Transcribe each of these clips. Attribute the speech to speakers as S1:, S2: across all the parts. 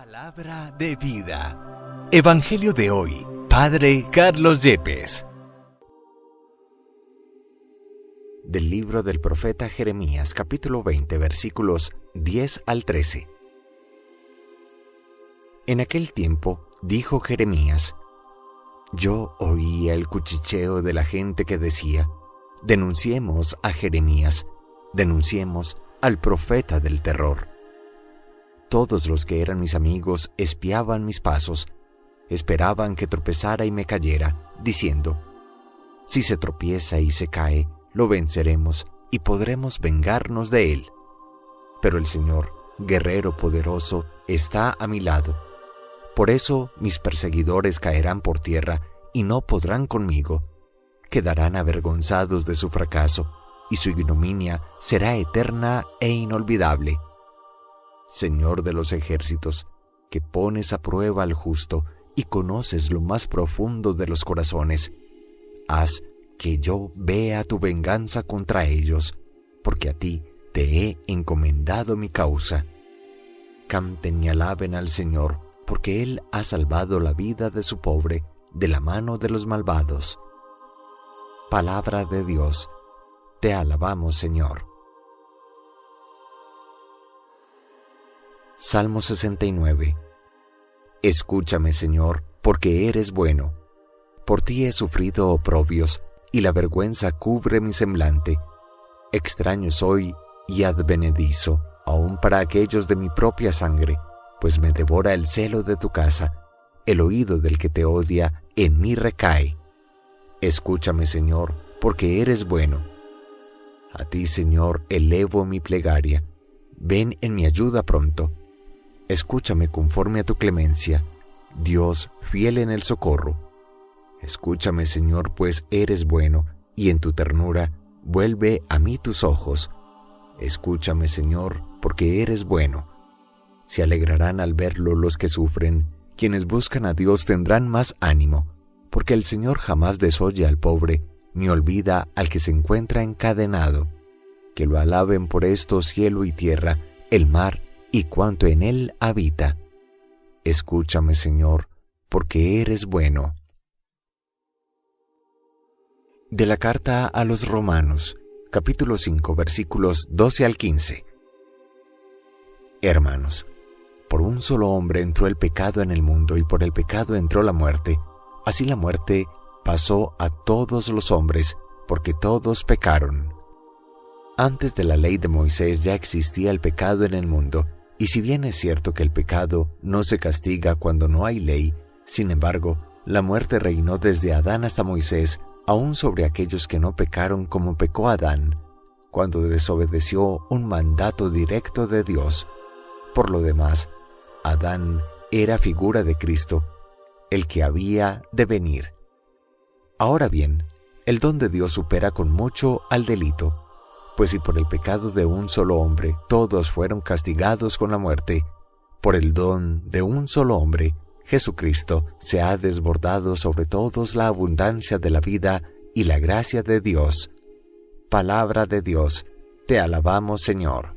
S1: Palabra de vida. Evangelio de hoy, Padre Carlos Yepes. Del libro del profeta Jeremías, capítulo 20, versículos 10 al 13. En aquel tiempo, dijo Jeremías, yo oía el cuchicheo de la gente que decía, denunciemos a Jeremías, denunciemos al profeta del terror. Todos los que eran mis amigos espiaban mis pasos, esperaban que tropezara y me cayera, diciendo, si se tropieza y se cae, lo venceremos y podremos vengarnos de él. Pero el Señor, guerrero poderoso, está a mi lado. Por eso mis perseguidores caerán por tierra y no podrán conmigo. Quedarán avergonzados de su fracaso, y su ignominia será eterna e inolvidable. Señor de los ejércitos, que pones a prueba al justo y conoces lo más profundo de los corazones, haz que yo vea tu venganza contra ellos, porque a ti te he encomendado mi causa. Canten y alaben al Señor, porque Él ha salvado la vida de su pobre de la mano de los malvados. Palabra de Dios, te alabamos, Señor. Salmo 69. Escúchame, Señor, porque eres bueno. Por ti he sufrido oprobios, y la vergüenza cubre mi semblante. Extraño soy y advenedizo, aun para aquellos de mi propia sangre, pues me devora el celo de tu casa. El oído del que te odia en mí recae. Escúchame, Señor, porque eres bueno. A ti, Señor, elevo mi plegaria. Ven en mi ayuda pronto. Escúchame conforme a tu clemencia, Dios fiel en el socorro. Escúchame, Señor, pues eres bueno, y en tu ternura vuelve a mí tus ojos. Escúchame, Señor, porque eres bueno. Se alegrarán al verlo los que sufren, quienes buscan a Dios tendrán más ánimo, porque el Señor jamás desoye al pobre, ni olvida al que se encuentra encadenado. Que lo alaben por esto cielo y tierra, el mar y cuanto en él habita. Escúchame, Señor, porque eres bueno. De la carta a los Romanos, capítulo 5, versículos 12 al 15. Hermanos, por un solo hombre entró el pecado en el mundo, y por el pecado entró la muerte. Así la muerte pasó a todos los hombres, porque todos pecaron. Antes de la ley de Moisés ya existía el pecado en el mundo, y si bien es cierto que el pecado no se castiga cuando no hay ley, sin embargo, la muerte reinó desde Adán hasta Moisés, aún sobre aquellos que no pecaron como pecó Adán, cuando desobedeció un mandato directo de Dios. Por lo demás, Adán era figura de Cristo, el que había de venir. Ahora bien, el don de Dios supera con mucho al delito, pues si por el pecado de un solo hombre todos fueron castigados con la muerte, por el don de un solo hombre, Jesucristo, se ha desbordado sobre todos la abundancia de la vida y la gracia de Dios. Palabra de Dios, te alabamos, Señor.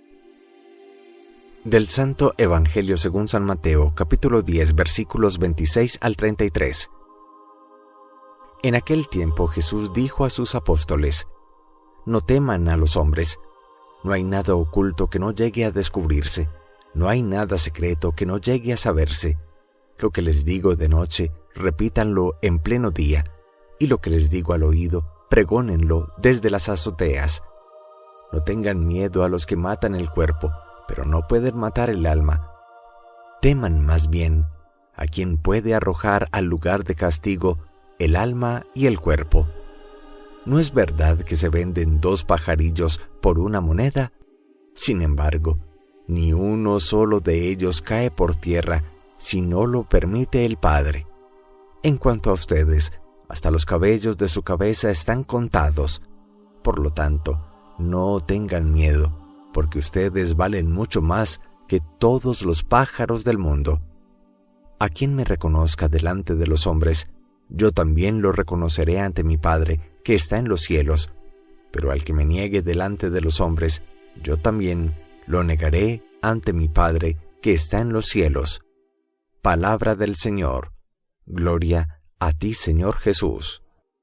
S1: Del Santo Evangelio según San Mateo, capítulo 10, versículos 26 al 33. En aquel tiempo Jesús dijo a sus apóstoles, no teman a los hombres. No hay nada oculto que no llegue a descubrirse. No hay nada secreto que no llegue a saberse. Lo que les digo de noche, repítanlo en pleno día. Y lo que les digo al oído, pregónenlo desde las azoteas. No tengan miedo a los que matan el cuerpo, pero no pueden matar el alma. Teman más bien a quien puede arrojar al lugar de castigo el alma y el cuerpo. ¿No es verdad que se venden 2 pajarillos por 1 moneda? Sin embargo, ni uno solo de ellos cae por tierra si no lo permite el Padre. En cuanto a ustedes, hasta los cabellos de su cabeza están contados. Por lo tanto, no tengan miedo, porque ustedes valen mucho más que todos los pájaros del mundo. A quien me reconozca delante de los hombres, yo también lo reconoceré ante mi Padre, que está en los cielos, pero al que me niegue delante de los hombres, yo también lo negaré ante mi Padre que está en los cielos. Palabra del Señor. Gloria a ti, Señor Jesús.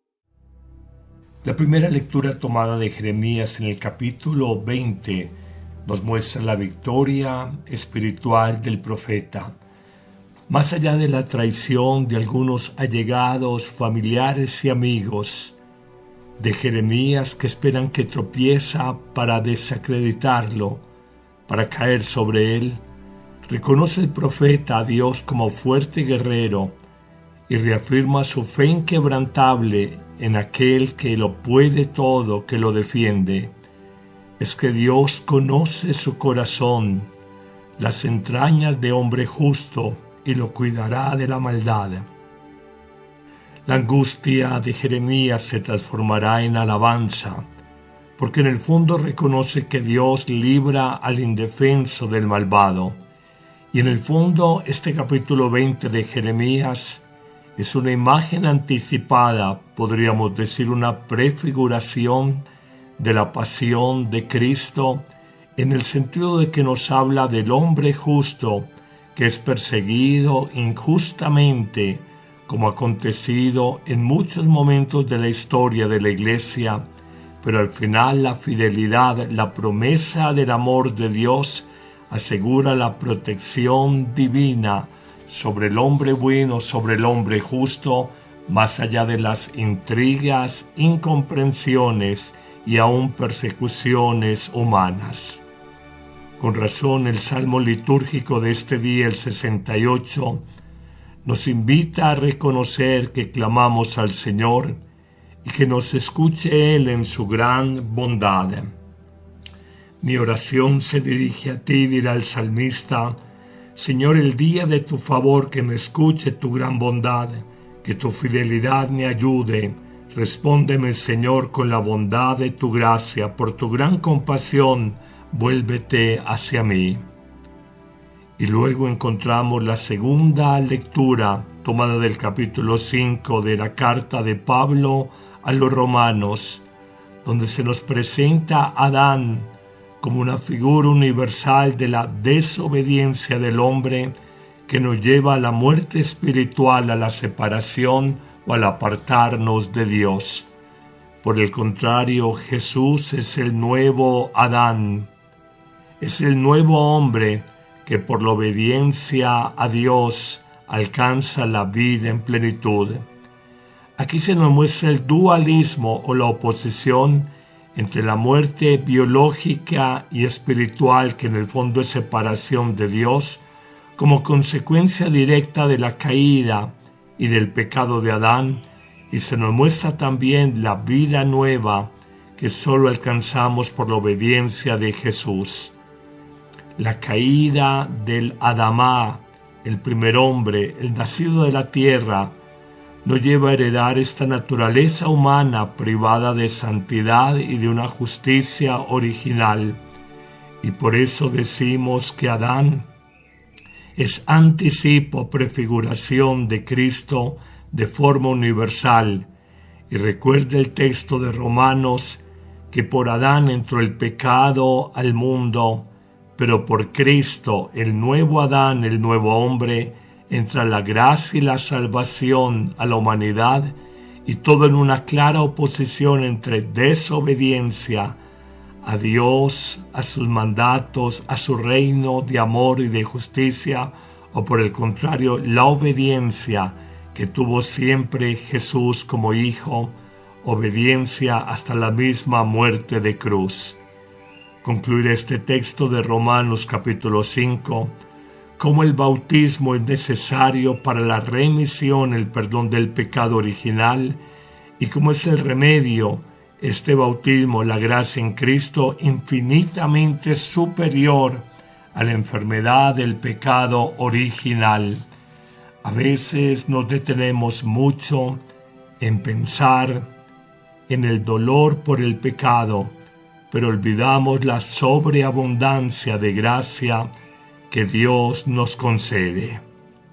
S2: La primera lectura tomada de Jeremías en el capítulo 20 nos muestra la victoria espiritual del profeta. Más allá de la traición de algunos allegados, familiares y amigos de Jeremías que esperan que tropieza para desacreditarlo, para caer sobre él, reconoce el profeta a Dios como fuerte guerrero y reafirma su fe inquebrantable en aquel que lo puede todo, que lo defiende. Es que Dios conoce su corazón, las entrañas de hombre justo, y lo cuidará de la maldad. La angustia de Jeremías se transformará en alabanza, porque en el fondo reconoce que Dios libra al indefenso del malvado. Y en el fondo este capítulo 20 de Jeremías es una imagen anticipada, podríamos decir una prefiguración de la pasión de Cristo, en el sentido de que nos habla del hombre justo que es perseguido injustamente, como ha acontecido en muchos momentos de la historia de la Iglesia, pero al final la fidelidad, la promesa del amor de Dios asegura la protección divina sobre el hombre bueno, sobre el hombre justo, más allá de las intrigas, incomprensiones y aún persecuciones humanas. Con razón, el salmo litúrgico de este día, el 68, nos invita a reconocer que clamamos al Señor y que nos escuche Él en su gran bondad. Mi oración se dirige a ti, dirá el salmista. Señor, el día de tu favor, que me escuche tu gran bondad, que tu fidelidad me ayude. Respóndeme, Señor, con la bondad de tu gracia, por tu gran compasión, vuélvete hacia mí. Y luego encontramos la segunda lectura tomada del capítulo 5 de la carta de Pablo a los romanos, donde se nos presenta a Adán como una figura universal de la desobediencia del hombre que nos lleva a la muerte espiritual, a la separación o al apartarnos de Dios. Por el contrario, Jesús es el nuevo Adán, es el nuevo hombre que por la obediencia a Dios alcanza la vida en plenitud. Aquí se nos muestra el dualismo o la oposición entre la muerte biológica y espiritual, que en el fondo es separación de Dios, como consecuencia directa de la caída y del pecado de Adán, y se nos muestra también la vida nueva que solo alcanzamos por la obediencia de Jesús. La caída del Adamá, el primer hombre, el nacido de la tierra, nos lleva a heredar esta naturaleza humana privada de santidad y de una justicia original. Y por eso decimos que Adán es anticipo, prefiguración de Cristo de forma universal. Y recuerde el texto de Romanos, que por Adán entró el pecado al mundo, pero por Cristo, el nuevo Adán, el nuevo hombre, entra la gracia y la salvación a la humanidad, y todo en una clara oposición entre desobediencia a Dios, a sus mandatos, a su reino de amor y de justicia, o por el contrario, la obediencia que tuvo siempre Jesús como hijo, obediencia hasta la misma muerte de cruz. Concluir este texto de Romanos capítulo 5, cómo el bautismo es necesario para la remisión, el perdón del pecado original, y cómo es el remedio, este bautismo, la gracia en Cristo, infinitamente superior a la enfermedad del pecado original. A veces nos detenemos mucho en pensar en el dolor por el pecado, pero olvidamos la sobreabundancia de gracia que Dios nos concede.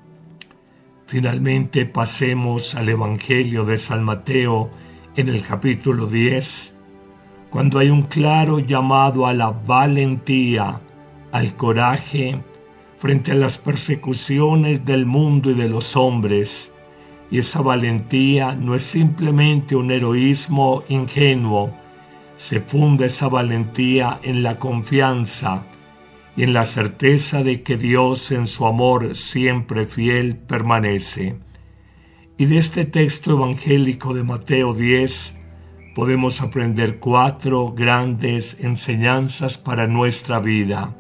S2: Finalmente pasemos al Evangelio de San Mateo en el capítulo 10, cuando hay un claro llamado a la valentía, al coraje, frente a las persecuciones del mundo y de los hombres. Y esa valentía no es simplemente un heroísmo ingenuo, se funda esa valentía en la confianza y en la certeza de que Dios en su amor siempre fiel permanece. Y de este texto evangélico de Mateo 10 podemos aprender 4 grandes enseñanzas para nuestra vida.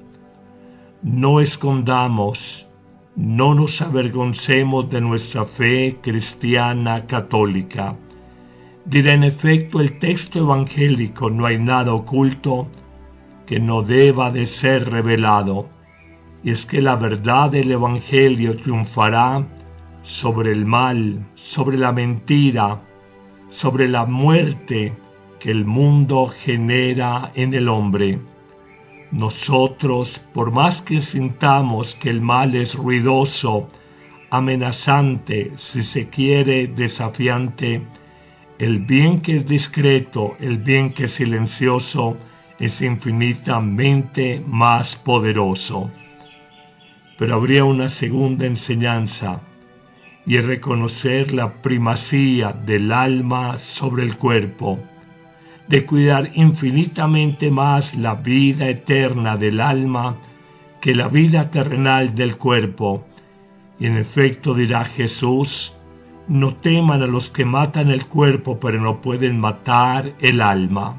S2: No escondamos, no nos avergoncemos de nuestra fe cristiana católica. Dirá en efecto el texto evangélico: no hay nada oculto que no deba de ser revelado. Y es que la verdad del evangelio triunfará sobre el mal, sobre la mentira, sobre la muerte que el mundo genera en el hombre. Nosotros, por más que sintamos que el mal es ruidoso, amenazante, si se quiere, desafiante, el bien que es discreto, el bien que es silencioso, es infinitamente más poderoso. Pero habría una segunda enseñanza, y es reconocer la primacía del alma sobre el cuerpo, de cuidar infinitamente más la vida eterna del alma que la vida terrenal del cuerpo. Y en efecto dirá Jesús: no teman a los que matan el cuerpo, pero no pueden matar el alma.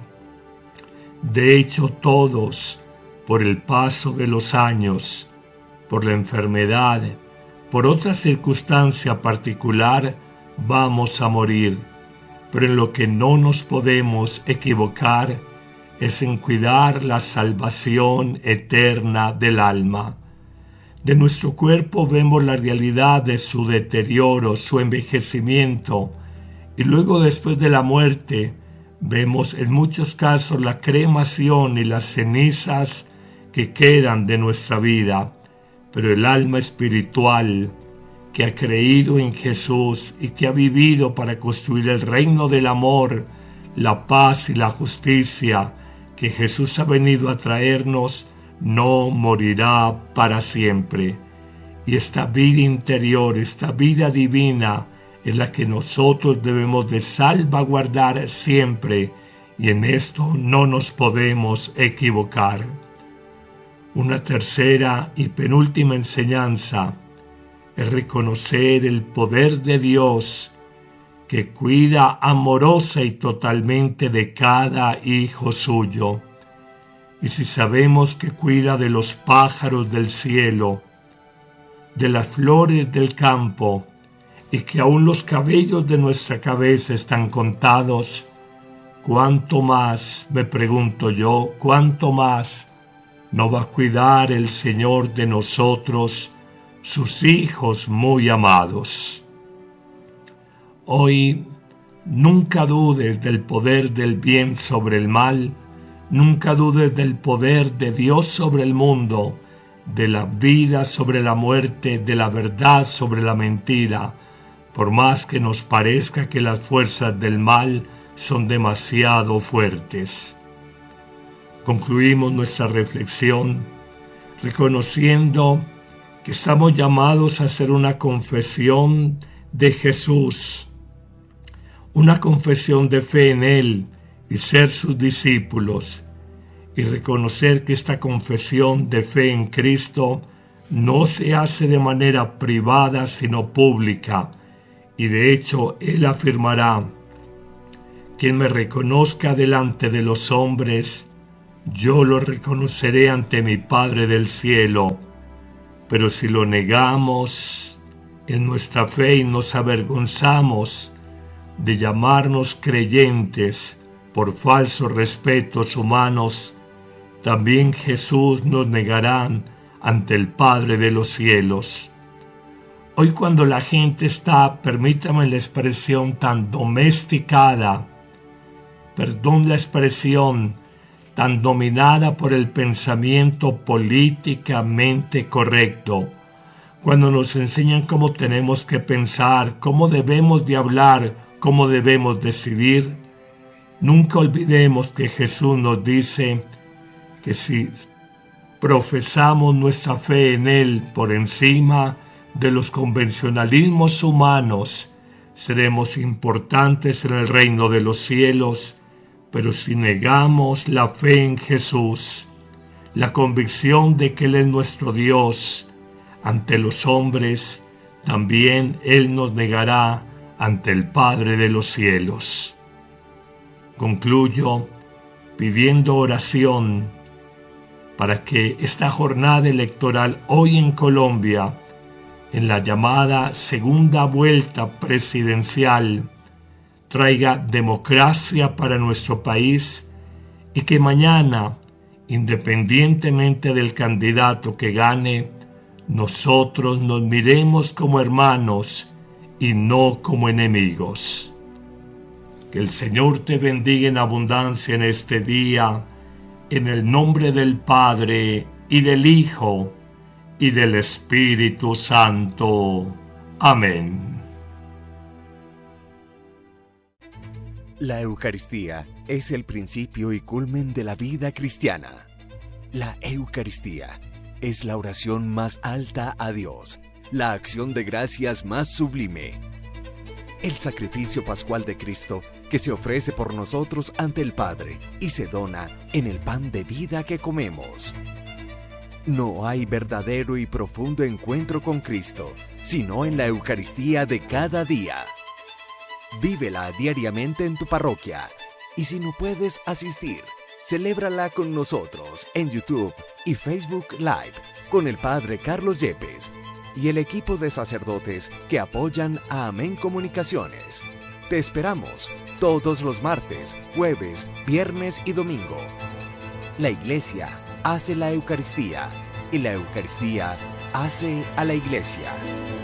S2: De hecho, todos, por el paso de los años, por la enfermedad, por otra circunstancia particular, vamos a morir. Pero en lo que no nos podemos equivocar es en cuidar la salvación eterna del alma. De nuestro cuerpo vemos la realidad de su deterioro, su envejecimiento, y luego, después de la muerte, vemos en muchos casos la cremación y las cenizas que quedan de nuestra vida. Pero el alma espiritual, que ha creído en Jesús y que ha vivido para construir el reino del amor, la paz y la justicia que Jesús ha venido a traernos, no morirá para siempre. Y esta vida interior, esta vida divina, es la que nosotros debemos de salvaguardar siempre, y en esto no nos podemos equivocar. Una tercera y penúltima enseñanza es reconocer el poder de Dios, que cuida amorosa y totalmente de cada hijo suyo. Y si sabemos que cuida de los pájaros del cielo, de las flores del campo, y que aún los cabellos de nuestra cabeza están contados, ¿cuánto más, me pregunto yo, cuánto más no va a cuidar el Señor de nosotros, sus hijos muy amados? Hoy, nunca dudes del poder del bien sobre el mal, nunca dudes del poder de Dios sobre el mundo, de la vida sobre la muerte, de la verdad sobre la mentira, por más que nos parezca que las fuerzas del mal son demasiado fuertes. Concluimos nuestra reflexión reconociendo que estamos llamados a hacer una confesión de Jesús, una confesión de fe en Él y ser sus discípulos, y reconocer que esta confesión de fe en Cristo no se hace de manera privada sino pública, y de hecho Él afirmará: quien me reconozca delante de los hombres, yo lo reconoceré ante mi Padre del cielo. Pero si lo negamos en nuestra fe y nos avergonzamos de llamarnos creyentes por falsos respetos humanos, también Jesús nos negará ante el Padre de los cielos. Hoy, cuando la gente está, permítame la expresión, tan domesticada, la expresión, tan dominada por el pensamiento políticamente correcto, cuando nos enseñan cómo tenemos que pensar, cómo debemos de hablar, cómo debemos decidir, nunca olvidemos que Jesús nos dice que si profesamos nuestra fe en Él por encima de los convencionalismos humanos, seremos importantes en el reino de los cielos, pero si negamos la fe en Jesús, la convicción de que Él es nuestro Dios ante los hombres, también Él nos negará ante el Padre de los cielos. Concluyo pidiendo oración para que esta jornada electoral hoy en Colombia, en la llamada segunda vuelta presidencial, traiga democracia para nuestro país y que mañana, independientemente del candidato que gane, nosotros nos miremos como hermanos y no como enemigos. Que el Señor te bendiga en abundancia en este día, en el nombre del Padre, y del Hijo, y del Espíritu Santo. Amén.
S1: La Eucaristía es el principio y culmen de la vida cristiana. La Eucaristía es la oración más alta a Dios, la acción de gracias más sublime. El sacrificio pascual de Cristo que se ofrece por nosotros ante el Padre y se dona en el pan de vida que comemos. No hay verdadero y profundo encuentro con Cristo, sino en la Eucaristía de cada día. Vívela diariamente en tu parroquia y si no puedes asistir, celébrala con nosotros en YouTube y Facebook Live con el Padre Carlos Yepes y el equipo de sacerdotes que apoyan a Amén Comunicaciones. Te esperamos todos los martes, jueves, viernes y domingo. La Iglesia hace la Eucaristía y la Eucaristía hace a la Iglesia.